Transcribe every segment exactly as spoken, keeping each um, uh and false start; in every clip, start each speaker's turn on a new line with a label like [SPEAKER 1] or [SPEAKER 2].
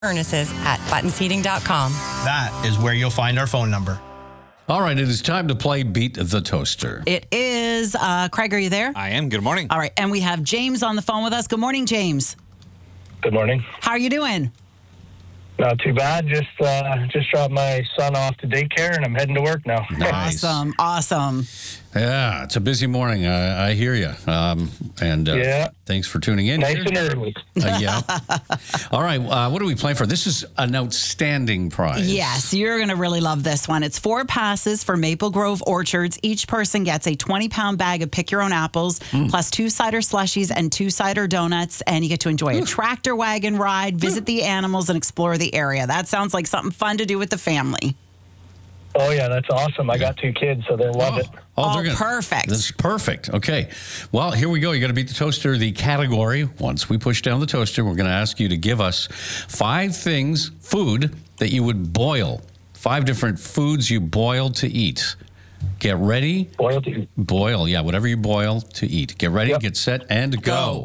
[SPEAKER 1] Furnaces at buttons heating dot com.
[SPEAKER 2] That is where you'll find our phone number.
[SPEAKER 3] All right, it is time to play Beat the Toaster.
[SPEAKER 4] It is. Uh, Craig, are you there?
[SPEAKER 5] I am. Good morning.
[SPEAKER 4] All right, and we have James on the phone with us. Good morning, James.
[SPEAKER 6] Good morning.
[SPEAKER 4] How are you doing?
[SPEAKER 6] Not too bad. Just uh, just dropped my son off to daycare, and I'm heading to work now.
[SPEAKER 3] Nice.
[SPEAKER 4] Awesome, awesome.
[SPEAKER 3] Yeah, it's a busy morning. I, I hear you. Um, and uh,
[SPEAKER 6] Yeah.
[SPEAKER 3] thanks for tuning in.
[SPEAKER 6] Nice
[SPEAKER 3] here.
[SPEAKER 6] and early.
[SPEAKER 3] Uh, yeah. All right, uh, what are we playing for? This is an outstanding prize.
[SPEAKER 4] Yes, you're going to really love this one. It's four passes for Maple Grove Orchards. Each person gets a twenty-pound bag of Pick Your Own Apples,
[SPEAKER 3] Mm.
[SPEAKER 4] plus two cider slushies and two cider donuts, and you get to enjoy a tractor wagon ride, visit the animals, and explore the area. That sounds like something fun to do with the family.
[SPEAKER 6] Oh, yeah, that's awesome. I got two kids, so they'll love
[SPEAKER 3] Oh,
[SPEAKER 6] it.
[SPEAKER 4] Oh,
[SPEAKER 3] they're gonna-
[SPEAKER 4] perfect.
[SPEAKER 3] This is perfect. Okay. Well, here we go. You got to beat the toaster, the category. Once we push down the toaster, we're going to ask you to give us five things, food, that you would boil. Five different foods you boil to eat. Get ready.
[SPEAKER 6] Boiled to
[SPEAKER 3] Boil. Yeah, whatever you boil to eat. Get ready,
[SPEAKER 6] Yep.
[SPEAKER 3] get set, and go.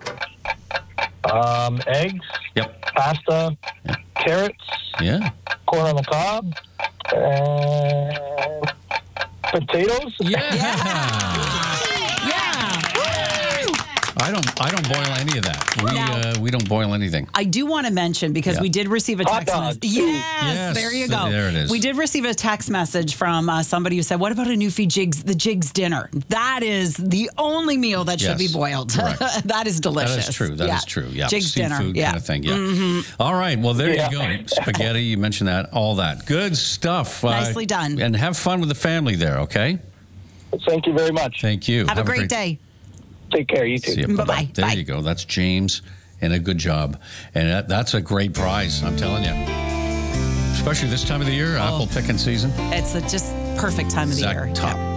[SPEAKER 6] um, eggs,
[SPEAKER 3] Yep.
[SPEAKER 6] pasta, carrots,
[SPEAKER 3] Yeah.
[SPEAKER 6] corn on the cob, and potatoes.
[SPEAKER 3] Yeah.
[SPEAKER 4] Yeah.
[SPEAKER 3] I don't I don't boil any of that. We
[SPEAKER 4] Now-
[SPEAKER 3] uh, we don't boil anything.
[SPEAKER 4] I do want to mention, because
[SPEAKER 3] Yeah.
[SPEAKER 4] we did receive a
[SPEAKER 6] Hot
[SPEAKER 4] text
[SPEAKER 6] dogs.
[SPEAKER 4] message. Yes,
[SPEAKER 3] Yes,
[SPEAKER 4] there you go.
[SPEAKER 3] there it is.
[SPEAKER 4] We did receive a text message from uh, somebody who said, what about a Newfie Jigs, the Jigs dinner? That is the only meal that should
[SPEAKER 3] Yes,
[SPEAKER 4] be boiled.
[SPEAKER 3] correct.
[SPEAKER 4] That is delicious.
[SPEAKER 3] That is true. That is
[SPEAKER 4] yeah.
[SPEAKER 3] true. Yeah.
[SPEAKER 4] Jigs
[SPEAKER 3] Seafood
[SPEAKER 4] dinner. Yeah.
[SPEAKER 3] kind of thing. Yeah. All right. Well, there
[SPEAKER 6] Yeah.
[SPEAKER 3] you go. Spaghetti, you mentioned that. All that. Good stuff. Uh,
[SPEAKER 4] Nicely done.
[SPEAKER 3] And have fun with the family there, okay?
[SPEAKER 6] Thank you very much.
[SPEAKER 3] Thank you.
[SPEAKER 4] Have, a great, day.
[SPEAKER 6] Take care, you too.
[SPEAKER 3] See you.
[SPEAKER 4] Bye-bye.
[SPEAKER 3] Bye-bye. There
[SPEAKER 4] Bye.
[SPEAKER 3] you go. That's James, and a good job. And that, that's a great prize, I'm telling you. Especially this time of the year, apple picking season.
[SPEAKER 4] It's a just perfect time of the
[SPEAKER 3] Exact
[SPEAKER 4] year.
[SPEAKER 3] top.
[SPEAKER 4] Yeah.